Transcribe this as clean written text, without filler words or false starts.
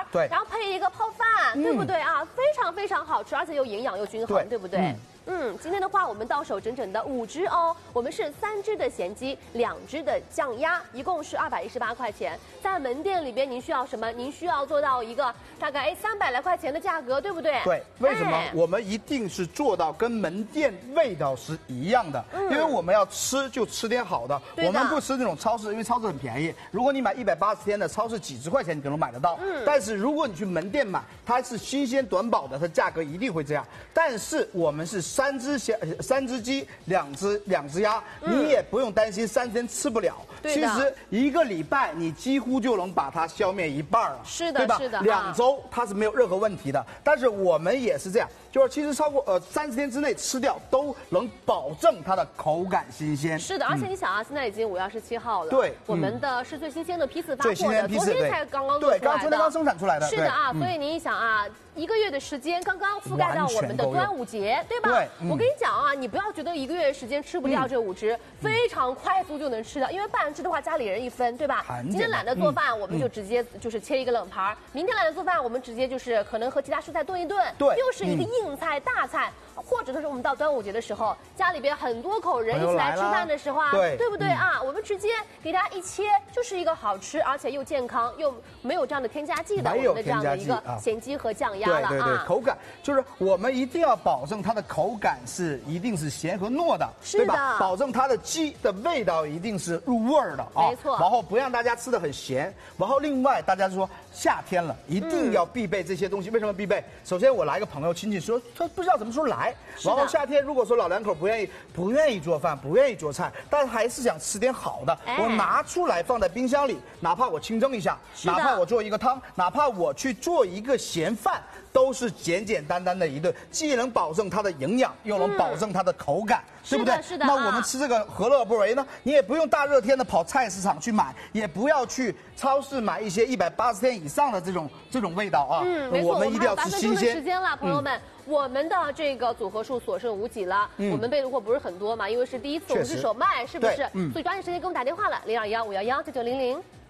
对， 然后配一个泡饭，对不对啊？非常非常好吃，而且又营养又均衡，对不对？今天的话我们到手整整的5只哦，我们是3只的咸鸡，2只的酱鸭，一共是218块钱。在门店里边，您需要什么？您需要做到一个大概300来块钱的价格，对不对？ 对，为什么？我们一定是做到跟门店味道是一样的，因为我们要吃就吃点好的，我们不吃那种超市，因为超市很便宜。如果你买180天的，超市几十块钱你都能买得到。但是如果你去门店买，它是新鲜短保的，它价格一定会这样。但是我们是3只鸡，2只鸭，你也不用担心3天吃不了。其实1个礼拜你几乎就能把它消灭一半了， 是的， 对吧？ 是的 2周它是没有任何问题的。但是我们也是这样，就是其实超过30天之内吃掉都能保证它的口感新鲜。 是的，而且你想啊，现在已经5月27号了， 对， 我们的是最新鲜的批次发货的， 昨天才刚刚做出来的， 昨天刚生产出来的。 是的啊，所以您一想啊，1个月的时间刚刚覆盖到我们的端午节，对吧？对，我跟你讲啊，你不要觉得1个月时间吃不掉这5只，非常快速就能吃掉，因为半只的话家里人1分，对吧？今天懒得做饭，我们就直接就是切一个冷盘，明天懒得做饭，我们直接就是可能和其他蔬菜炖一炖，对，又是一个硬菜大菜。或者是我们到端午节的时候，家里边很多口人一起来吃饭的时候啊，对不对啊？我们直接给它一切，就是一个好吃而且又健康又没有这样的添加剂的我们的这样的一个咸鸡和酱鸭了啊。 对，口感就是我们一定要保证它的口感一定是咸和糯的，对吧？保证它的鸡的味道一定是入味儿的啊， 没错。 然后不让大家吃的很咸，然后另外大家说夏天了一定要必备这些东西，为什么必备？首先我来个朋友亲戚说他不知道什么时候来。然后夏天如果说老两口不愿意做饭，不愿意做菜，但是还是想吃点好的，我拿出来放在冰箱里，哪怕我清蒸一下，哪怕我做一个汤，哪怕我去做一个咸饭，都是简简单单的一顿，既能保证它的营养，又能保证它的口感，对不对？ 是的。 那我们吃这个何乐不为呢？你也不用大热天的跑菜市场去买，也不要去超市买一些180天以上的这种味道啊。 没错， 我们一定要吃新鲜。 时间了，朋友们。我们的这个组合数所剩无几了，我们备的货不是很多嘛，因为是第一次，我们是首卖，是不是？所以抓紧时间给我们打电话了，0215119900。